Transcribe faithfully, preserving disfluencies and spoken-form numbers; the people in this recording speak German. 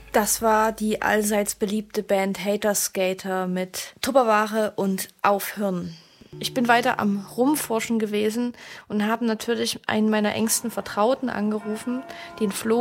Das war die allseits beliebte Band Hater Skater mit Tupperware und Aufhören. Ich bin weiter am Rumforschen gewesen und habe natürlich einen meiner engsten Vertrauten angerufen, den Flo.